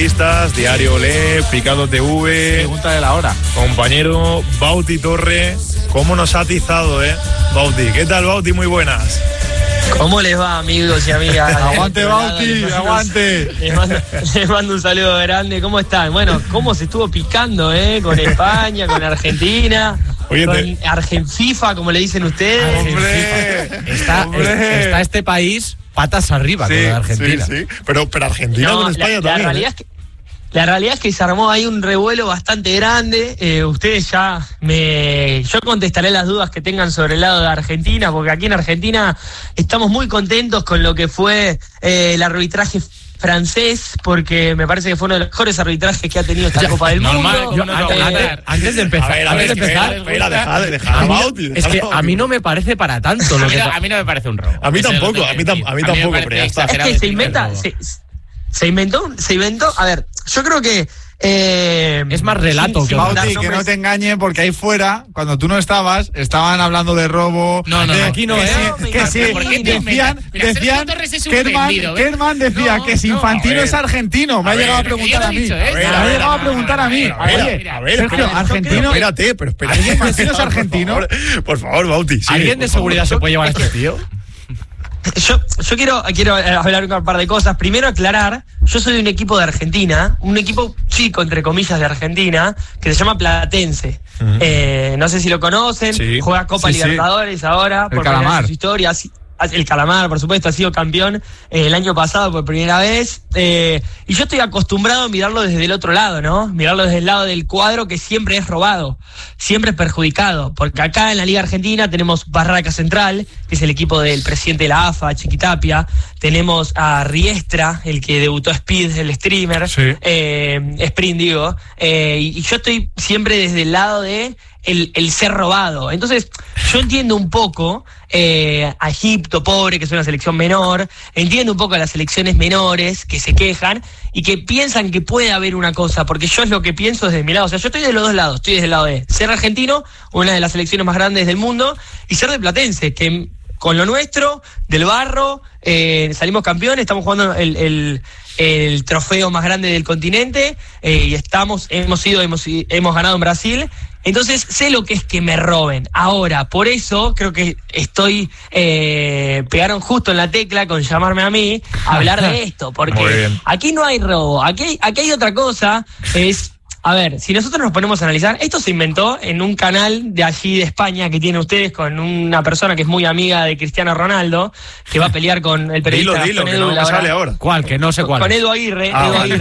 periodistas, Diario Olé, Picado TV. Pregunta de la hora. Compañero Bauti Torre, ¿cómo nos ha atizado, Bauti? ¿Qué tal, Bauti? Muy buenas. ¿Cómo les va, amigos y amigas? Aguante, Bauti, aguante. Les mando un saludo grande. ¿Cómo están? Bueno, ¿cómo se estuvo picando, con España, con Argentina? Oye, con Argenfifa, como le dicen ustedes. ¡Hombre! Está este país patas arriba con Argentina. Sí. Pero Argentina con España también. La realidad es que se armó ahí un revuelo bastante grande. Ustedes yo contestaré las dudas que tengan sobre el lado de Argentina, porque aquí en Argentina estamos muy contentos con lo que fue el arbitraje francés, porque me parece que fue uno de los mejores arbitrajes que ha tenido esta Copa del Mundo. Antes de empezar, dejar a Bauti. Es que a mí no me parece para tanto. A mí no me parece un robo. A mí tampoco, pero ya está. Es que se inventó. A ver, yo creo que es más relato que Bauti, que no te engañe, porque ahí fuera, cuando tú no estabas, estaban hablando de robo. No, aquí no, que sí, decían Kerman decía que si Infantino es argentino. Me ha llegado a preguntar a mí. A ver, argentino. Espérate, pero espera. ¿Infantino es argentino? Por favor, Bauti. ¿Alguien de seguridad se puede llevar a este tío? Yo quiero hablar un par de cosas. Primero aclarar, yo soy de un equipo de Argentina, un equipo chico, entre comillas, de Argentina, que se llama Platense. No sé si lo conocen, juega Copa Libertadores ahora, por primera vez en su historia. El Calamar, por supuesto, ha sido campeón el año pasado por primera vez. Y yo estoy acostumbrado a mirarlo desde el otro lado, ¿no? Mirarlo desde el lado del cuadro, que siempre es robado, siempre es perjudicado. Porque acá en la Liga Argentina tenemos Barraca Central, que es el equipo del presidente de la AFA, Chiquitapia. Tenemos a Riestra, el que debutó Speed, el streamer. Sprint, digo. Y yo estoy siempre desde el lado de el ser robado. Entonces, yo entiendo un poco a Egipto, pobre, que es una selección menor, entiendo un poco a las selecciones menores que se quejan y que piensan que puede haber una cosa, porque yo es lo que pienso desde mi lado. O sea, yo estoy de los dos lados, estoy desde el lado de ser argentino, una de las selecciones más grandes del mundo, y ser de Platense, que con lo nuestro, del barro, salimos campeones, estamos jugando el trofeo más grande del continente, y hemos ganado en Brasil. Entonces sé lo que es que me roben. Ahora, por eso creo que pegaron justo en la tecla con llamarme a mí a hablar de esto, porque aquí no hay robo, aquí hay otra cosa. A ver, si nosotros nos ponemos a analizar, esto se inventó en un canal de allí de España que tienen ustedes con una persona que es muy amiga de Cristiano Ronaldo, que va a pelear con el periodista. Dilo, que no me sale ahora. ¿Cuál? Que no sé cuál. Con Edu Aguirre.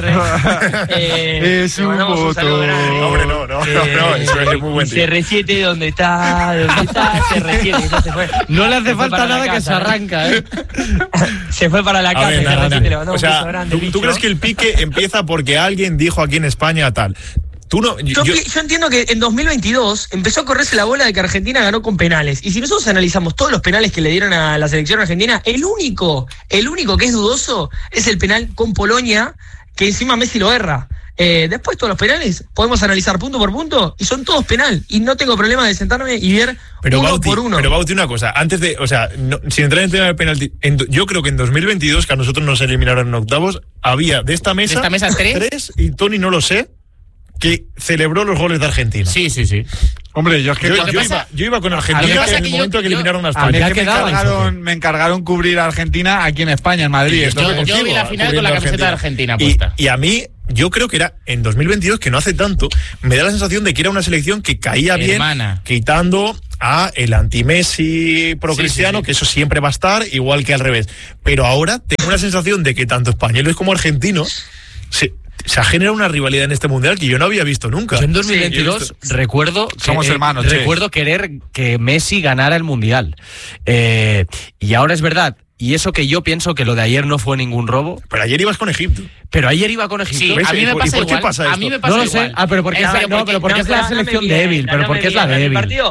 Es un voto. Hombre, no, eso es muy buen tío. CR7, ¿dónde está? CR7, entonces fue. No le hace falta nada que se arranca, Se fue para la casa. O sea, ¿tú crees que el pique empieza porque alguien dijo aquí en España tal? Yo entiendo que en 2022 empezó a correrse la bola de que Argentina ganó con penales. Y si nosotros analizamos todos los penales que le dieron a la selección argentina, el único que es dudoso es el penal con Polonia, que encima Messi lo erra. Después todos los penales podemos analizar punto por punto y son todos penal. Y no tengo problema de sentarme y ver uno por uno. Pero Bauti, una cosa, antes de, sin entrar en el tema del penalti, yo creo que en 2022, que a nosotros nos eliminaron en octavos, había de esta mesa tres, y Tony no lo sé, que celebró los goles de Argentina. Sí. Hombre, yo es que yo iba con Argentina en el momento que eliminaron a España. Me encargaron cubrir a Argentina aquí en España, en Madrid. Yo vi la final con la camiseta de Argentina puesta. Y a mí, yo creo que era en 2022, que no hace tanto, me da la sensación de que era una selección que caía bien, quitando a el anti-Messi pro-cristiano, que eso siempre va a estar, igual que al revés. Pero ahora tengo una sensación de que tanto españoles como argentinos se ha generado una rivalidad en este mundial que yo no había visto nunca. Yo en 2022 recuerdo querer que Messi ganara el mundial. Y ahora es verdad. Y eso que yo pienso que lo de ayer no fue ningún robo. Pero ayer ibas con Egipto. Sí, a mí me pasa igual. ¿Qué pasa esto? A mí me pasa igual. Pero porque es la selección débil. Pero porque es la débil.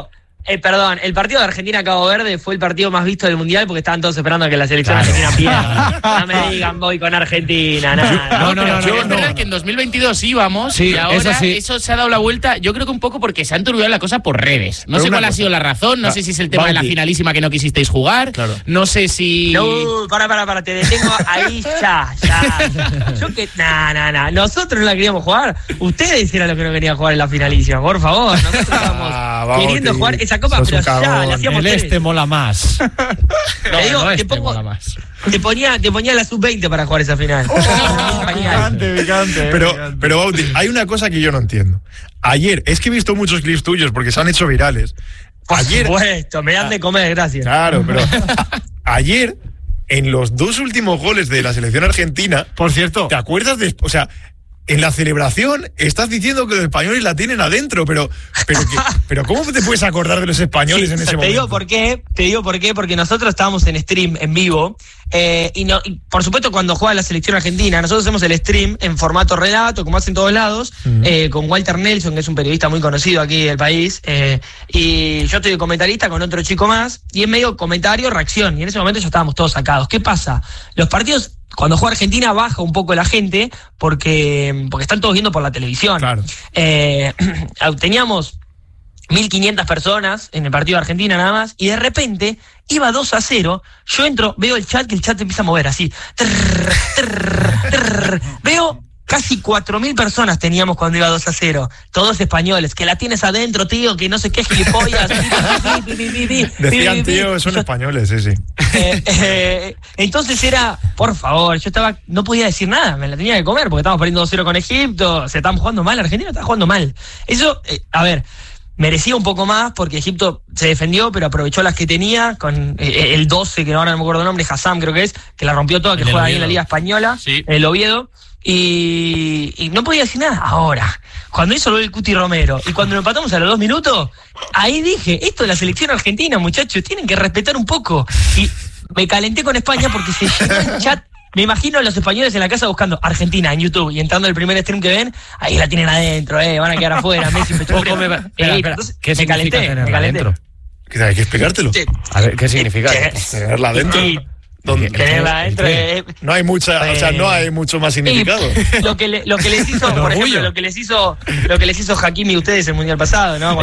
perdón, el partido de Argentina-Cabo Verde fue el partido más visto del Mundial porque estaban todos esperando a que la selección argentina pierda. No me digan voy con Argentina, nada. No. Es verdad que en 2022 íbamos y ahora eso se ha dado la vuelta, yo creo que un poco porque se ha enturbiado la cosa por redes. No sé cuál ha sido la razón, no sé si es el tema de la finalísima que no quisisteis jugar, no sé si... No, para, te detengo ahí ya. Yo que... No, nosotros no la queríamos jugar, ustedes eran los que no querían jugar en la finalísima, por favor, nosotros estábamos queriendo jugar esa copa, pero ya, la hacíamos el mola más. Mola más. Te ponía la sub-20 para jugar esa final. Picante. Pero Bauti, hay una cosa que yo no entiendo. Ayer, es que he visto muchos clips tuyos porque se han hecho virales. Por supuesto, me dan de comer, gracias. Claro, pero ayer, en los 2 últimos goles de la selección argentina, por cierto, ¿te acuerdas de...? O sea, en la celebración estás diciendo que los españoles la tienen adentro, pero ¿cómo te puedes acordar de los españoles en ese momento? Te digo por qué, porque nosotros estábamos en stream, en vivo, y por supuesto cuando juega la selección argentina, nosotros hacemos el stream en formato relato, como hacen todos lados, con Walter Nelson, que es un periodista muy conocido aquí del país, y yo estoy de comentarista con otro chico más, y en medio comentario, reacción, y en ese momento ya estábamos todos sacados. ¿Qué pasa? Los partidos... Cuando juega Argentina baja un poco la gente porque están todos viendo por la televisión. Claro. Teníamos 1.500 personas en el partido de Argentina nada más y de repente iba 2-0. Yo entro, veo el chat, que el chat empieza a mover así. Veo casi 4.000 personas teníamos cuando iba 2-0. Todos españoles. Que la tienes adentro, tío, que no sé qué gilipollas. Decían, tío, son españoles, sí. Entonces era, por favor, yo no podía decir nada, me la tenía que comer porque estábamos perdiendo 2-0 con Egipto, se estaban jugando mal, Argentina estaba jugando mal. Eso, merecía un poco más porque Egipto se defendió, pero aprovechó las que tenía con el 12, que ahora no me acuerdo el nombre, Hassam creo que es, que la rompió toda, que juega ahí en la Liga Española, el Oviedo. Y no podía decir nada. Ahora, cuando hizo el Cuti Romero y cuando lo empatamos a los 2 minutos, ahí dije, esto es la selección argentina, muchachos, tienen que respetar un poco. Y me calenté con España porque se llenó el chat. Me imagino a los españoles en la casa buscando Argentina en YouTube y entrando el primer stream que ven, ahí la tienen adentro, van a quedar afuera, Messi, pecho frío. ¿Qué me calenté. Hay que explicártelo. A ver, ¿qué significa? Tenerla adentro. Tenerla adentro. No hay no hay mucho más significado. Lo que les hizo, por ejemplo, lo que les hizo Hakimi a ustedes el mundial pasado, ¿no?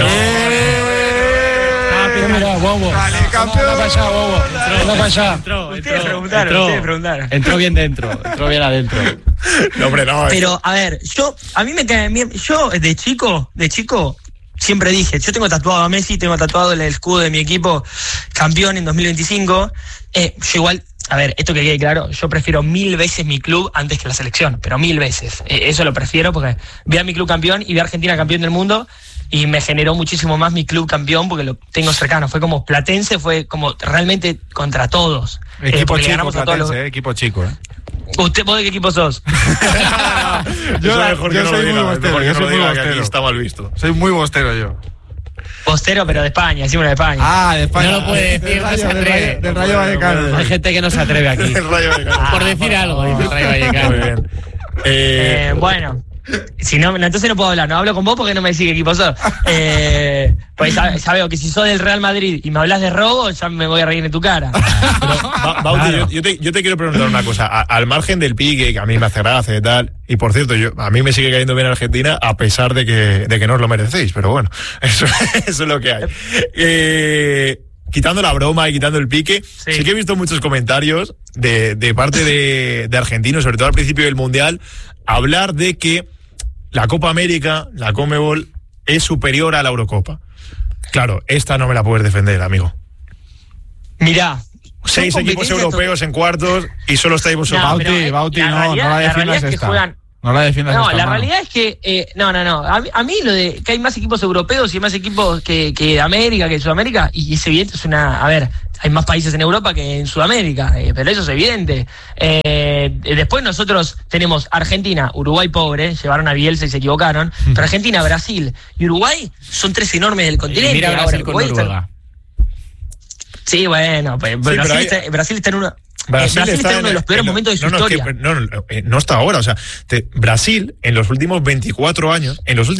Mira, Bobo. Dale, campeón. Anda para allá. Ustedes preguntaron. Entró bien dentro, entró bien adentro. No, hombre, no. Pero, a ver, a mí me cae bien. Yo, de chico, siempre dije, yo tengo tatuado a Messi, tengo tatuado el escudo de mi equipo campeón en 2025. Yo igual, a ver, esto que quede claro, yo prefiero 1000 veces mi club antes que la selección, pero 1000 veces. Eso lo prefiero porque vi a mi club campeón y vi a Argentina campeón del mundo y me generó muchísimo más mi club campeón porque lo tengo cercano. Fue como Platense, fue como realmente contra todos. Equipo chico, Platense, equipo chico, ¿Vos de qué equipo sos? Yo soy muy bostero. Está mal visto. Soy muy bostero yo. Bostero, pero de España, encima de España. Ah, de España. No lo puede decir, no se atreve. Del Rayo Vallecano. Hay gente que no se atreve aquí. Por decir algo, dice el Rayo Vallecano. Muy bien. Bueno. Si no, entonces no puedo hablar, no hablo con vos porque no me decís qué equipo sos. Pues ya veo que si sos del Real Madrid y me hablas de robo, ya me voy a reír en tu cara. Bauti, yo te quiero preguntar una cosa. Al margen del pique, que a mí me hace gracia y tal, y por cierto, a mí me sigue cayendo bien Argentina a pesar de que no os lo merecéis, pero bueno, eso es lo que hay. Quitando la broma y quitando el pique, sí que he visto muchos comentarios de parte de argentinos, sobre todo al principio del Mundial, hablar de que la Copa América, la Conmebol, es superior a la Eurocopa. Claro, esta no me la puedes defender, amigo. Mirá. 6 equipos europeos en cuartos y solo estáis vosotros. Bauti, no la defiendas esta. No la defiendas. No, la realidad es que, no. A mí lo de que hay más equipos europeos y más equipos que América, que Sudamérica, y es evidente, a ver, hay más países en Europa que en Sudamérica, pero eso es evidente. Después nosotros tenemos Argentina, Uruguay pobre, llevaron a Bielsa y se equivocaron, pero Argentina, Brasil y Uruguay son 3 enormes del continente. Mira Brasil con Noruega. Sí, bueno, pues Brasil está en una... Brasil está en uno de los peores momentos de su historia. No está ahora. O sea, Brasil en los últimos 24 años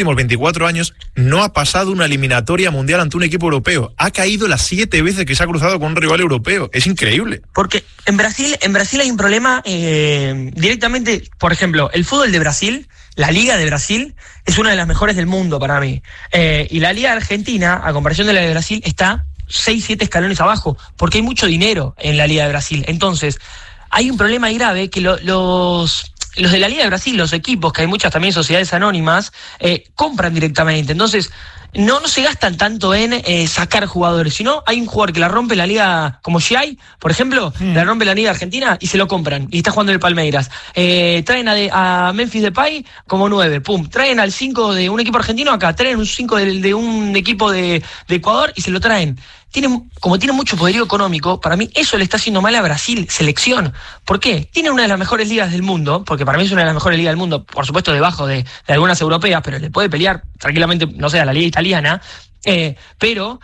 no ha pasado una eliminatoria mundial ante un equipo europeo. Ha caído las 7 veces que se ha cruzado con un rival europeo. Es increíble. Porque en Brasil hay un problema directamente. Por ejemplo, el fútbol de Brasil, la Liga de Brasil, es una de las mejores del mundo para mí. Y la Liga de Argentina, a comparación de la de Brasil, está 6-7 escalones abajo, porque hay mucho dinero en la Liga de Brasil. Entonces, hay un problema grave que los de la Liga de Brasil, los equipos, que hay muchas también sociedades anónimas, compran directamente. Entonces, no se gastan tanto en sacar jugadores, sino hay un jugador que la rompe la liga, como Giai, por ejemplo, la rompe la liga argentina y se lo compran, y está jugando en el Palmeiras. Traen a Memphis Depay como 9, pum, traen al 5 de un equipo argentino acá, traen un 5 de un equipo de Ecuador y se lo traen. Como tiene mucho poderío económico, para mí eso le está haciendo mal a Brasil, selección. ¿Por qué? Tiene una de las mejores ligas del mundo, porque para mí es una de las mejores ligas del mundo, por supuesto debajo de algunas europeas, pero le puede pelear tranquilamente, no sé, a la liga italiana. Pero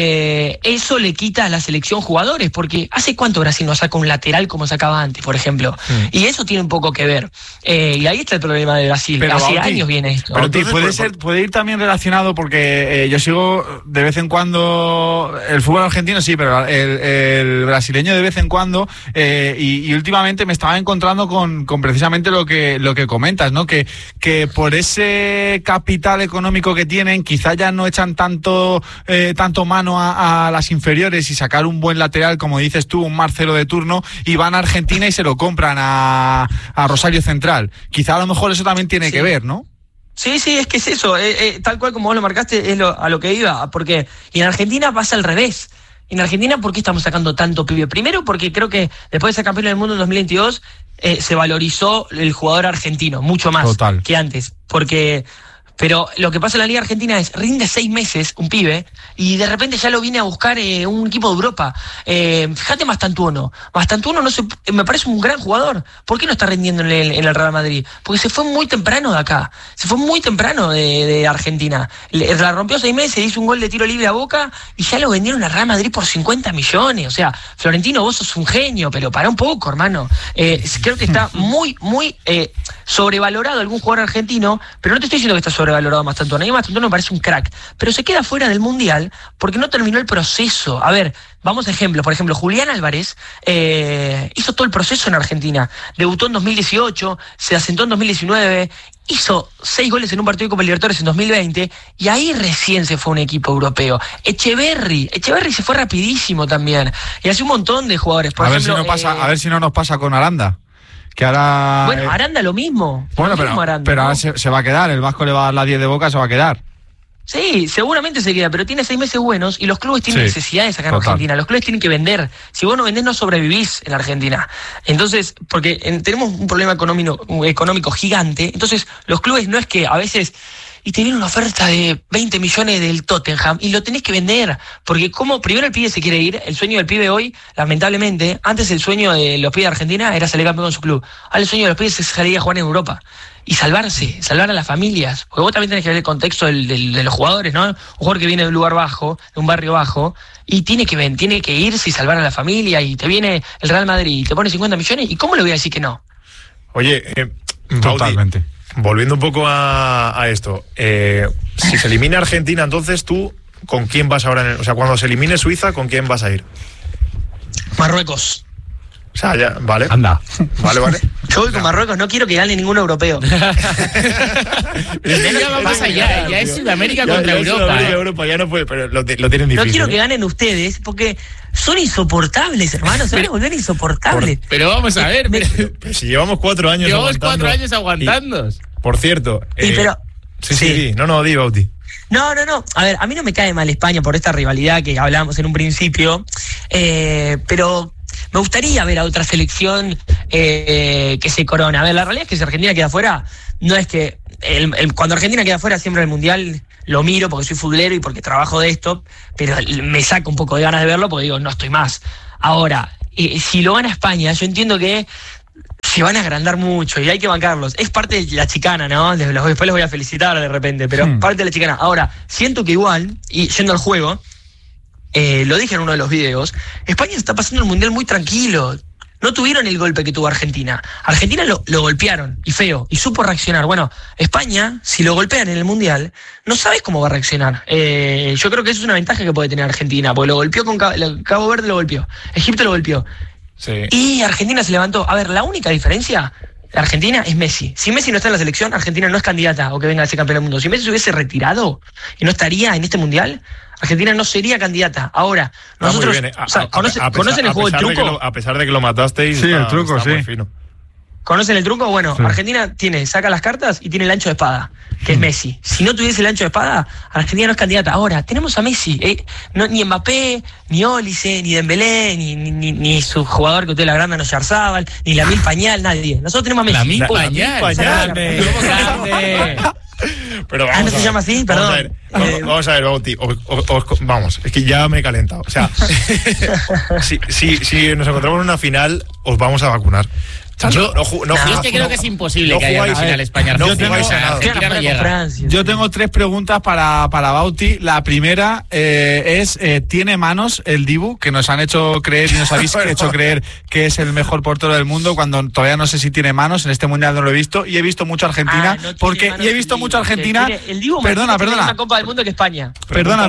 eso le quita a la selección jugadores, porque ¿hace cuánto Brasil no saca un lateral como sacaba antes, por ejemplo? Y eso tiene un poco que ver. Y ahí está el problema de Brasil. Pero hace años viene esto. Pero puede ir también relacionado, porque yo sigo de vez en cuando el fútbol argentino, sí, pero el brasileño de vez en cuando, y últimamente me estaba encontrando con precisamente lo que comentas, ¿no? Que por ese capital económico que tienen, quizá ya no echan tanto mano a las inferiores y sacar un buen lateral, como dices tú, un Marcelo de turno, y van a Argentina y se lo compran a Rosario Central. Quizá a lo mejor eso también tiene que ver, ¿no? Sí, es que es eso, tal cual como vos lo marcaste, es a lo que iba, porque y en Argentina pasa al revés. En Argentina, ¿por qué estamos sacando tanto pibe? Primero, porque creo que después de ser campeón del mundo en 2022, se valorizó el jugador argentino, mucho más que antes, pero lo que pasa en la Liga Argentina es, rinde 6 meses un pibe y de repente ya lo viene a buscar un equipo de Europa. Fíjate Mastantuono me parece un gran jugador. ¿Por qué no está rindiendo en el Real Madrid? Porque se fue muy temprano de acá, se fue muy temprano de Argentina. La rompió 6 meses, hizo un gol de tiro libre a Boca y ya lo vendieron al Real Madrid por 50 millones. O sea, Florentino, vos sos un genio, pero pará un poco, hermano. Creo que está muy sobrevalorado algún jugador argentino, pero no te estoy diciendo que está sobrevalorado Mastantuono. A mí Mastantuono me parece un crack, pero se queda fuera del Mundial porque no terminó el proceso. A ver, vamos a ejemplos. Por ejemplo, Julián Álvarez hizo todo el proceso en Argentina. Debutó en 2018, se asentó en 2019, hizo 6 goles en un partido de Copa Libertadores en 2020 y ahí recién se fue a un equipo europeo. Echeverri se fue rapidísimo también. Y hace un montón de jugadores. Por ejemplo, a ver si no nos pasa con Aranda. Que ahora... Bueno, Aranda lo mismo. Bueno, pero ahora se va a quedar. El Vasco le va a dar la 10 de Boca, se va a quedar. Sí, seguramente se queda, pero tiene 6 meses buenos y los clubes tienen necesidades acá en Argentina. Los clubes tienen que vender. Si vos no vendés, no sobrevivís en Argentina. Entonces, porque tenemos un problema económico gigante, entonces los clubes no es que a veces... Y te viene una oferta de 20 millones del Tottenham y lo tenés que vender, porque primero el pibe se quiere ir, el sueño del pibe hoy, lamentablemente, antes el sueño de los pibes de Argentina era salir campeón con su club, ahora el sueño de los pibes es salir a jugar en Europa y salvar a las familias, porque vos también tenés que ver el contexto de los jugadores, ¿no? Un jugador que viene de un lugar bajo, de un barrio bajo, y tiene que irse y salvar a la familia, y te viene el Real Madrid y te pone 50 millones, ¿y cómo le voy a decir que no? Oye, totalmente. Baudi, volviendo un poco a esto, si se elimina Argentina, entonces tú, ¿con quién vas ahora? O sea, cuando se elimine Suiza, ¿con quién vas a ir? Marruecos. O sea, ya, vale. Anda. Vale. Yo voy con Marruecos, no quiero que gane ningún europeo. Ya va más allá, ya es Sudamérica contra Europa. Europa ya no puede, pero lo tienen difícil. No quiero que ganen ustedes, porque son insoportables, hermanos, se van a volver insoportables. Pero vamos a ver. Pero si llevamos 4 años aguantando. Por cierto. Sí. No, di, Bauti. No. A ver, a mí no me cae mal España por esta rivalidad que hablábamos en un principio, pero me gustaría ver a otra selección que se corona. A ver, la realidad es que si Argentina queda fuera, no es que... cuando Argentina queda fuera siempre el Mundial lo miro porque soy futbolero y porque trabajo de esto, pero me saca un poco de ganas de verlo porque digo, no estoy más. Ahora, si lo gana España, yo entiendo que se van a agrandar mucho y hay que bancarlos. Es parte de la chicana, ¿no? Después los voy a felicitar de repente, pero parte de la chicana. Ahora, siento que igual, y yendo al juego, lo dije en uno de los videos, España está pasando el Mundial muy tranquilo. no tuvieron el golpe que tuvo Argentina. Argentina lo golpearon, y feo, y supo reaccionar. Bueno, España, si lo golpean en el Mundial, no sabes cómo va a reaccionar. Yo creo que eso es una ventaja que puede tener Argentina, porque lo golpeó con Cabo Verde, lo golpeó, Egipto lo golpeó. Sí. Y Argentina se levantó. A ver, la única diferencia de Argentina es Messi. Si Messi no está en la selección, Argentina no es candidata o que venga a ser campeón del mundo. Si Messi se hubiese retirado y no estaría en este Mundial, Argentina no sería candidata. Ahora, nosotros... ¿Conocen el juego del truco? A pesar de que lo matasteis... Sí, el truco, sí. ¿Conocen el truco? Bueno, sí. Argentina saca las cartas y tiene el ancho de espada, que es Messi. Si no tuviese el ancho de espada, Argentina no es candidata. Ahora, tenemos a Messi. Ni Mbappé, ni Ólice, ni Dembélé, ni su jugador que usted la grande, no Yarzábal, ni Lamil Pañal, nadie. Nosotros tenemos a Messi. Lamil Pañal. Pero vamos ¿no se llama así? Perdón. Vamos a ver, Bauti. Vamos, es que ya me he calentado. O sea, si nos encontramos en una final, os vamos a vacunar. Yo es que creo que es imposible que haya una final España-Argentina. Yo tengo 3 preguntas para Bauti. La primera es, ¿tiene manos el Dibu? Que nos han hecho creer y nos habéis hecho creer que es el mejor portero del mundo, cuando todavía no sé si tiene manos. En este Mundial no lo he visto. Y he visto mucho Argentina. El Dibu perdona. Una Copa del Mundo que España. Perdona.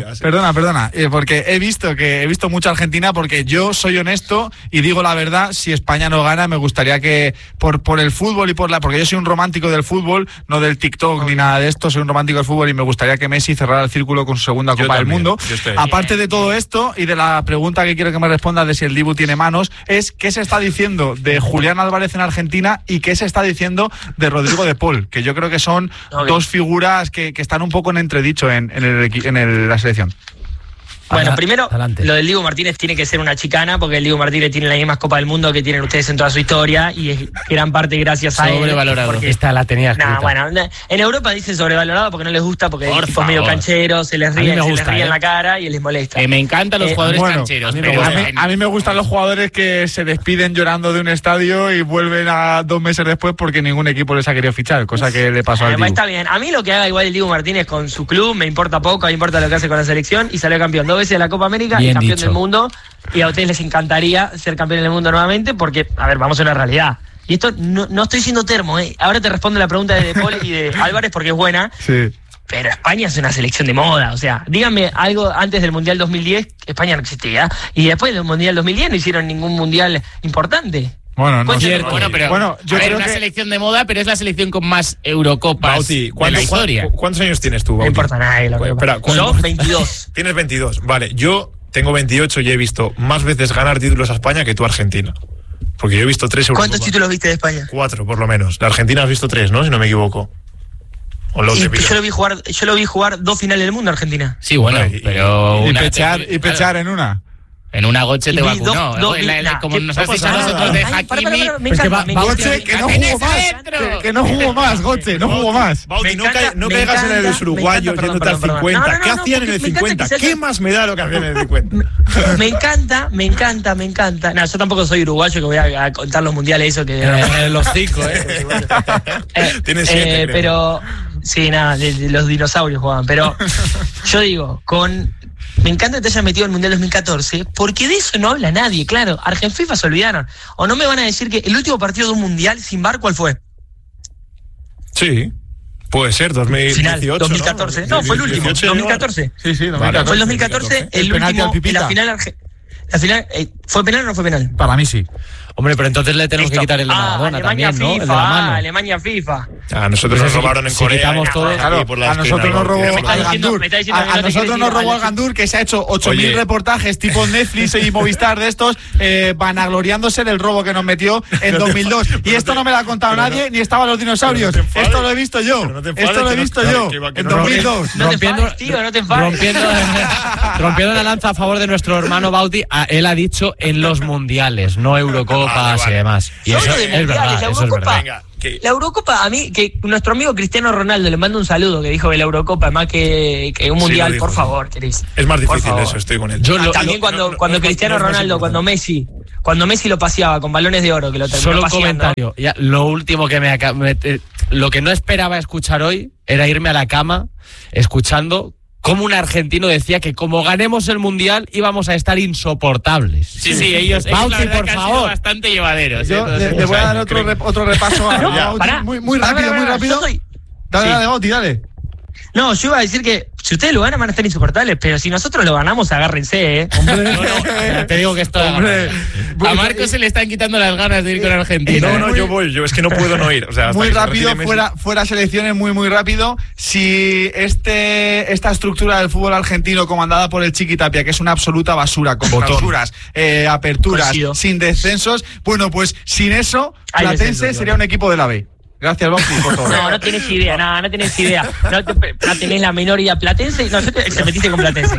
Porque he visto mucha Argentina, porque yo soy honesto y digo la verdad. Si España no gana, me gustaría que por el fútbol y porque yo soy un romántico del fútbol, no del TikTok ni nada de esto, soy un romántico del fútbol y me gustaría que Messi cerrara el círculo con su segunda Copa del Mundo. Aparte de todo esto y de la pregunta que quiero que me responda de si el Dibu tiene manos, es qué se está diciendo de Julián Álvarez en Argentina y qué se está diciendo de Rodrigo de Paul, que yo creo que son dos figuras que están un poco en entredicho en la selección. Bueno, primero, lo del Dibu Martínez tiene que ser una chicana, porque el Dibu Martínez tiene la misma Copa del Mundo que tienen ustedes en toda su historia, y es gran parte gracias a él. Sobrevalorado. Esta la tenía escrita. Bueno, en Europa dicen sobrevalorado porque no les gusta, porque el tipo es medio canchero, se les ríe en la cara y les molesta. Me encantan los jugadores cancheros. A mí me gustan los jugadores que se despiden llorando de un estadio y vuelven a 2 meses después porque ningún equipo les ha querido fichar, cosa que le pasó al Dibu. Está bien. A mí lo que haga igual el Dibu Martínez con su club me importa poco, me importa lo que hace con la selección, y salió campeón 2 veces de la Copa América y campeón del mundo, y a ustedes les encantaría ser campeón del mundo nuevamente, porque, a ver, vamos a una realidad. Y esto no estoy siendo termo, Ahora te respondo la pregunta de Paul y de Álvarez porque es buena. Sí. Pero España es una selección de moda, o sea, díganme algo antes del Mundial 2010, España no existía, y después del Mundial 2010 no hicieron ningún mundial importante. Bueno, no es cierto. Bueno, yo creo una selección de moda, pero es la selección con más Eurocopas Bauti, de la historia. ¿Cuántos años tienes tú, Bauti? No importa nada. Yo 22. Tienes 22. Vale, yo tengo 28 y he visto más veces ganar títulos a España que tú a Argentina. Porque yo he visto 3 Eurocopas. ¿Cuántos títulos viste de España? 4, por lo menos. La Argentina has visto 3, ¿no? Si no me equivoco. Yo lo vi jugar 2 finales del mundo a Argentina. Sí, bueno, pero... Y pechar en una. En una Götze te vacunó. Como nos has dicho a nosotros de Hakimi. Götze, que no jugó más, Götze, no jugó más. Bauti, no caigas en el uruguayo yéndote al 50. ¿Qué hacían en el 50? ¿Qué más me da lo que hacían en el 50? Me encanta. No, yo tampoco soy uruguayo, que voy a contar los mundiales, eso que... Los 5, Tienes 7, pero... Sí, nada, los dinosaurios jugaban. Pero yo digo, me encanta que te hayas metido en el Mundial 2014, porque de eso no habla nadie, claro. Argenfifa se olvidaron. O no me van a decir que el último partido de un Mundial sin VAR, ¿cuál fue? Sí, puede ser, 2018. 2014. No, fue el último, 2014. Sí, 2014. Fue el 2014, el último, en la final... ¿La final fue penal o no fue penal? Para mí sí. Hombre, pero entonces le tenemos que quitar el de Maradona Alemania, también, FIFA, ¿no? El de la mano. Alemania FIFA. A nosotros nos robaron en Corea. Quitamos todo. Claro, a nosotros nos robó al Gandur. A nosotros nos robó al Gandur, que se ha hecho 8.000 reportajes tipo Netflix y Movistar de estos, vanagloriándose del robo que nos metió en 2002. Y esto no me lo ha contado nadie, ni estaban los dinosaurios. Esto lo he visto yo. En 2002. No te enfades, tío, no te enfades. Rompiendo la lanza a favor de nuestro hermano Bauti, él ha dicho en los mundiales, no Eurocopas y demás. Y eso es verdad, La Eurocopa, a mí, que nuestro amigo Cristiano Ronaldo, le mando un saludo, que dijo que la Eurocopa es más que un mundial, por favor, querés. Es más difícil eso, estoy con él. También cuando Cristiano Ronaldo, cuando Messi lo paseaba con balones de oro, que lo terminó paseando. Solo un comentario. Ya, lo último que lo que no esperaba escuchar hoy era irme a la cama escuchando como un argentino decía que como ganemos el Mundial íbamos a estar insoportables. Sí, ellos Bauti, por favor, bastante llevaderos. Yo le voy a dar otro repaso a Bauti, muy rápido. Dale, Bauti, dale. No, yo iba a decir que si ustedes lo ganan van a estar insoportables, pero si nosotros lo ganamos, agárrense, ¿eh? No, te digo que esto... A Marcos se le están quitando las ganas de ir con Argentina. No, yo voy, es que no puedo no ir. O sea, muy rápido, fuera selecciones, muy rápido. Si esta estructura del fútbol argentino comandada por el Chiqui Tapia, que es una absoluta basura, con clausuras, aperturas, sin descensos, bueno, pues sin eso, Platense sería un equipo de la B. Gracias, Bauti, por todo. No tienes idea, no tienes idea. No tenés la menor idea. Platense, no, te metiste con Platense,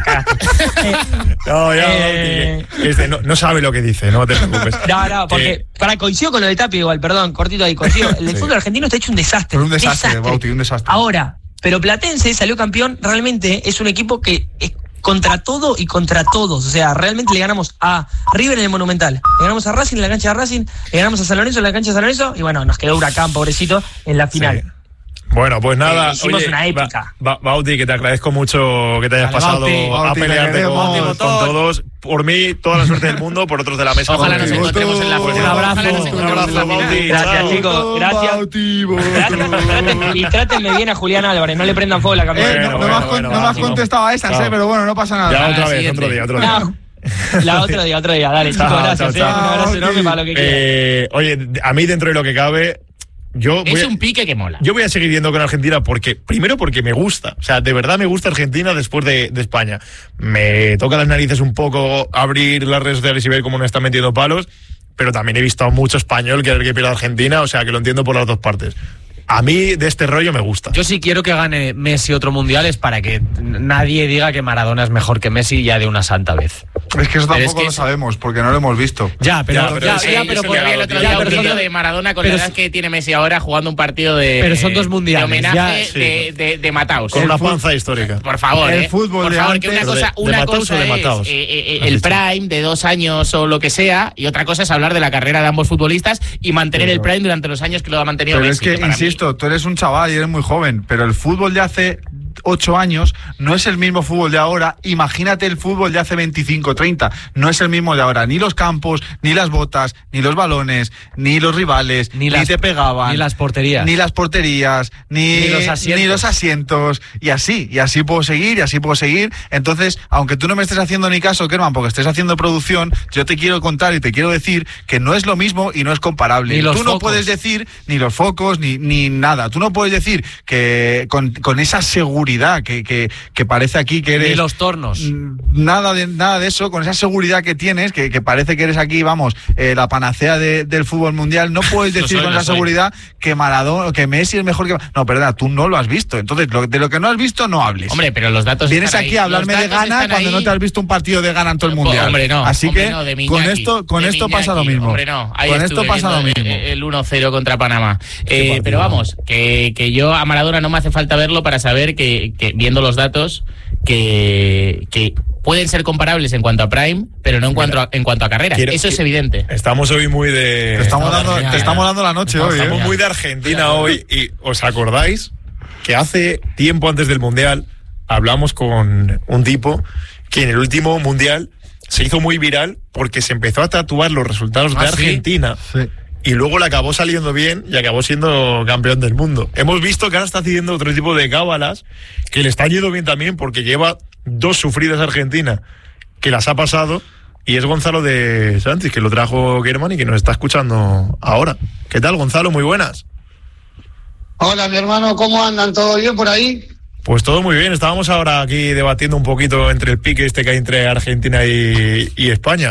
cagaste. No sabe lo que dice, no te preocupes. No, porque coincido con lo de Tapia igual, perdón, cortito ahí, coincido. El fútbol argentino está hecho un desastre. Un desastre, Bauti, un desastre. Ahora, pero Platense salió campeón, realmente es un equipo que es contra todo y contra todos. O sea, realmente le ganamos a River en el Monumental, le ganamos a Racing en la cancha de Racing, le ganamos a San Lorenzo en la cancha de San Lorenzo, y bueno, nos quedó Huracán, pobrecito, en la final. Sí. Bueno, pues nada, hicimos una épica. Bauti, que te agradezco mucho que te hayas pasado a pelearte con todos. Por mí, toda la suerte del mundo, por otros de la mesa. Ojalá nos encontremos en la próxima. Un abrazo, Bauti. Gracias, chicos. Gracias. Y trátenme bien a Julián Álvarez, no le prendan fuego la camioneta. No me has contestado a esas, pero bueno, no pasa nada. Ya otra vez, otro día. Otro día. Dale, chicos, gracias. Un abrazo enorme para lo que quieran. Oye, a mí dentro de lo que cabe... Es un pique que mola. Yo voy a seguir viendo con Argentina porque me gusta. O sea, de verdad me gusta Argentina después de España. Me toca las narices un poco abrir las redes sociales y ver cómo nos están metiendo palos, pero también he visto a mucho español querer que pierda Argentina, o sea, que lo entiendo por las dos partes. A mí de este rollo me gusta. Yo sí quiero que gane Messi otro mundial, es para que nadie diga que Maradona es mejor que Messi ya de una santa vez. Es que eso tampoco lo sabemos, porque no lo hemos visto. Pero el otro día un vídeo de Maradona con la edad que tiene Messi ahora jugando un partido de... Pero son dos mundiales. De homenaje de Mataos. Con una panza histórica. Por favor, el fútbol por favor, que una cosa es el prime de 2 años o lo que sea, y otra cosa es hablar de la carrera de ambos futbolistas y mantener el prime durante los años que lo ha mantenido Messi. Pero es que, insisto, tú eres un chaval y eres muy joven, pero el fútbol de hace 8 años no es el mismo fútbol de ahora. Imagínate el fútbol de hace 25, 30. No es el mismo de ahora. Ni los campos, ni las botas, ni los balones, ni los rivales, ni te pegaban. Ni las porterías. Ni los asientos. Y así puedo seguir. Entonces, aunque tú no me estés haciendo ni caso, Kerman, porque estés haciendo producción, yo te quiero contar y te quiero decir que no es lo mismo y no es comparable. Tú no puedes decir ni los focos, ni nada. Tú no puedes decir que con esa seguridad que parece aquí que eres... Ni los tornos. Nada de eso, con esa seguridad que tienes, que parece que eres aquí, vamos, la panacea del fútbol mundial. No puedes decir con esa seguridad que Maradona, que Messi es mejor que... No, perdona, tú no lo has visto. Entonces, de lo que no has visto, no hables. Hombre, pero los datos vienes aquí a hablarme de Ghana cuando no te has visto un partido de Ghana en todo el mundial. Hombre, no. Así que con esto pasa lo mismo. Hombre, no. Ahí con esto pasa lo mismo. El 1-0 contra Panamá. Pero vamos, que yo a Maradona no me hace falta verlo para saber que viendo los datos que pueden ser comparables en cuanto a prime, pero no en cuanto a carreras. Eso es evidente. Estamos hoy muy de... Te estamos dando la noche hoy. Estamos muy de Argentina hoy. Y ¿os acordáis que hace tiempo antes del Mundial hablamos con un tipo que en el último Mundial se hizo muy viral porque se empezó a tatuar los resultados de Argentina? Sí. Y luego le acabó saliendo bien y acabó siendo campeón del mundo. Hemos visto que ahora está haciendo otro tipo de cábalas que le están yendo bien también porque lleva 2 sufridas Argentina que las ha pasado, y es Gonzalo de Santis, que lo trajo Kerman y que nos está escuchando ahora. ¿Qué tal, Gonzalo? Muy buenas. Hola, mi hermano, ¿cómo andan? ¿Todo bien por ahí? Pues todo muy bien. Estábamos ahora aquí debatiendo un poquito entre el pique que hay entre Argentina y España.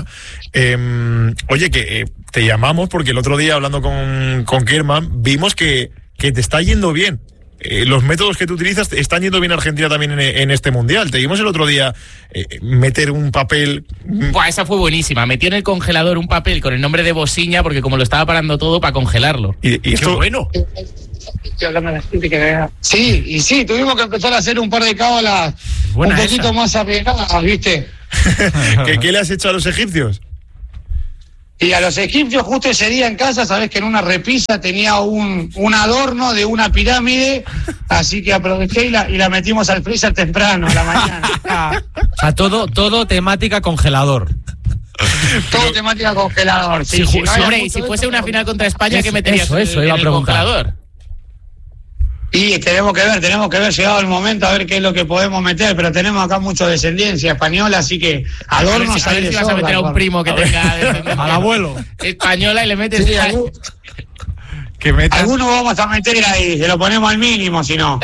Oye, que te llamamos porque el otro día, hablando con Kerman, vimos que te está yendo bien. Los métodos que tú utilizas están yendo bien a Argentina también en este Mundial. Te vimos el otro día meter un papel... Buah, esa fue buenísima. Metió en el congelador un papel con el nombre de Bosiña porque como lo estaba parando todo, para congelarlo. Y esto... ¡Qué bueno! Estoy hablando de la gente que vea. Sí, tuvimos que empezar a hacer un par de cábalas un poquito más arriesgadas, ¿viste? ¿Qué le has hecho a los egipcios? Y a los egipcios justo ese día en casa, sabés que en una repisa tenía un adorno de una pirámide, así que aproveché y la metimos al freezer temprano, a la mañana. O sea, todo temática congelador. Todo temática congelador. Sí, y si fuese una final contra España, ¿qué meterías eso iba a preguntar. Congelador? Y tenemos que ver, llegado el momento, a ver qué es lo que podemos meter, pero tenemos acá mucho descendencia española, así que adornos a ver si vas a meter a un primo que tenga al abuelo española y le metes algunos vamos a meter ahí, se lo ponemos al mínimo, si no.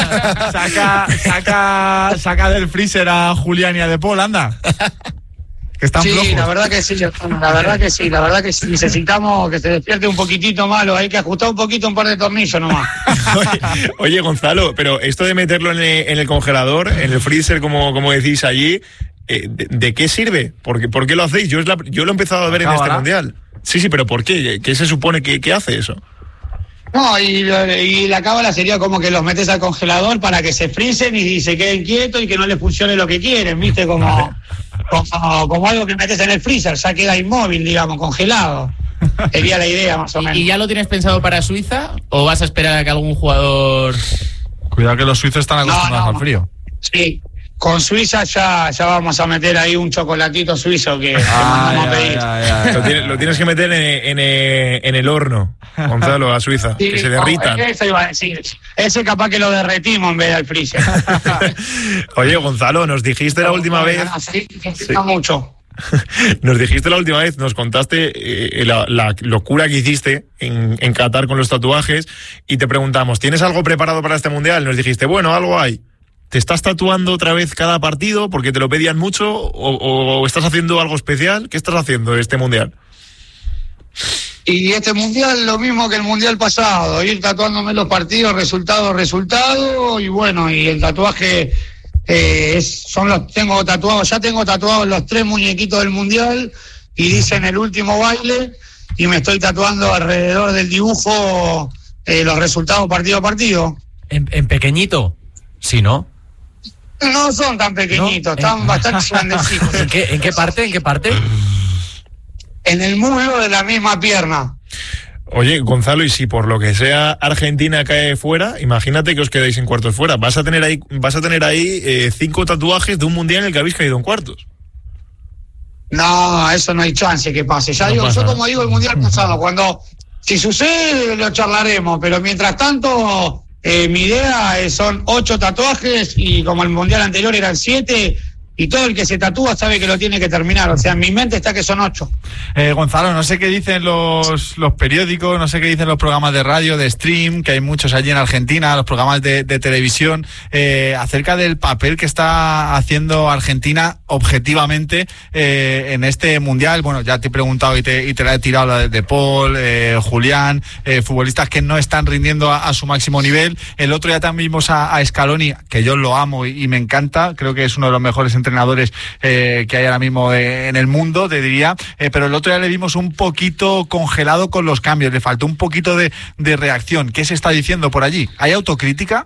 saca del freezer a Julián y a De Paul, anda. Que están flojos. La verdad que sí. Necesitamos que se despierte un poquitito malo, hay que ajustar un poquito un par de tornillos nomás. Oye, Gonzalo, pero esto de meterlo en el congelador, en el freezer, como decís allí, ¿de qué sirve? ¿Por qué lo hacéis? Yo lo he empezado a ver en este mundial. Sí, pero ¿por qué? ¿Qué se supone que hace eso? No, y la cábala sería como que los metes al congelador para que se frisen y se queden quietos y que no les funcione lo que quieren, ¿viste? Como algo que metes en el freezer, ya queda inmóvil, digamos, congelado. Sería la idea, más o menos. ¿Y ya lo tienes pensado para Suiza? ¿O vas a esperar a que algún jugador...? Cuidado que los suizos están acostumbrados al frío. Sí, con Suiza ya vamos a meter ahí un chocolatito suizo que mandamos a pedir. Lo tienes que meter en el horno, Gonzalo, a Suiza, que se derritan. Eso iba a decir. Ese capaz que lo derretimos en vez del freezer. Oye, Gonzalo, nos dijiste la última vez... Sí, mucho. Nos dijiste la última vez, nos contaste la locura que hiciste en Qatar con los tatuajes y te preguntamos, ¿tienes algo preparado para este mundial? Nos dijiste, bueno, algo hay. ¿Te estás tatuando otra vez cada partido porque te lo pedían mucho o estás haciendo algo especial? ¿Qué estás haciendo este mundial? Y este mundial lo mismo que el mundial pasado, ir tatuándome los partidos, resultado, y bueno, y el tatuaje tengo tatuados los 3 muñequitos del mundial y dicen el último baile y me estoy tatuando alrededor del dibujo los resultados partido a partido. ¿En pequeñito? Sí, ¿no? No son tan pequeñitos, están bastante grandecitos. ¿En qué parte? En el muslo de la misma pierna. Oye, Gonzalo, y si por lo que sea Argentina cae fuera, imagínate que os quedáis en cuartos fuera. Vas a tener ahí 5 tatuajes de un mundial en el que habéis caído en cuartos. No, eso no hay chance que pase. Como digo el mundial pasado, si sucede lo charlaremos, pero mientras tanto... mi idea son 8 tatuajes y como el mundial anterior eran 7 y todo el que se tatúa sabe que lo tiene que terminar, o sea, en mi mente está que son 8. Gonzalo, no sé qué dicen los periódicos, no sé qué dicen los programas de radio, de stream, que hay muchos allí en Argentina, los programas de televisión, acerca del papel que está haciendo Argentina objetivamente en este mundial. Bueno, ya te he preguntado y te la he tirado la de Paul, Julián, futbolistas que no están rindiendo a su máximo nivel. El otro día también vimos a Scaloni, que yo lo amo y me encanta, creo que es uno de los mejores entrenadores que hay ahora mismo en el mundo, te diría, pero el otro día le vimos un poquito congelado con los cambios, le faltó un poquito de reacción. ¿Qué se está diciendo por allí? ¿Hay autocrítica?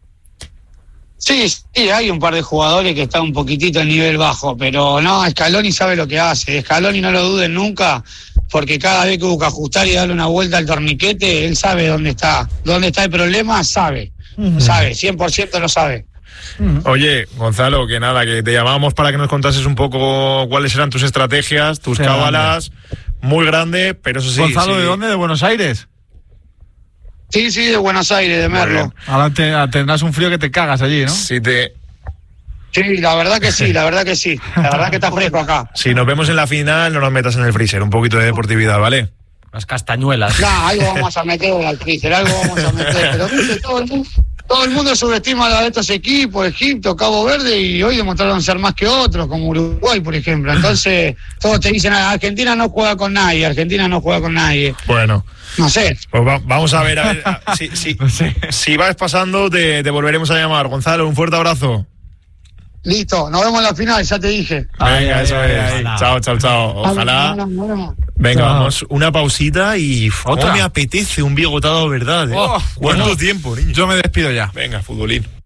Sí, hay un par de jugadores que están un poquitito en nivel bajo, pero no, Scaloni sabe lo que hace. Scaloni no lo duden nunca, porque cada vez que busca ajustar y darle una vuelta al torniquete, él sabe dónde está el problema, sabe, 100% lo sabe. Oye, Gonzalo, que nada, que te llamábamos para que nos contases un poco cuáles eran tus estrategias, tus cábalas, muy grande, pero eso sí. Gonzalo, ¿de dónde? ¿De Buenos Aires? Sí, de Buenos Aires, de Merlo. Ahora tendrás un frío que te cagas allí, ¿no? Sí, la verdad que sí. La verdad que está fresco acá. Si nos vemos en la final, no nos metas en el freezer, un poquito de deportividad, ¿vale? Las castañuelas. Algo vamos a meter al freezer, pero ¿viste? Todo el mundo subestima a estos equipos, Egipto, Cabo Verde, y hoy demostraron ser más que otros, como Uruguay, por ejemplo. Entonces, todos te dicen, Argentina no juega con nadie. Bueno. No sé. Pues vamos a ver si vas pasando, te volveremos a llamar. Gonzalo, un fuerte abrazo. Listo, nos vemos en la final, ya te dije. Venga, eso es. Chao. Ojalá. Venga, vamos, una pausita y ¿cómo me apetece un bigotado, verdad? ¿Cuánto tiempo, niño? Yo me despido ya. Venga, futbolín.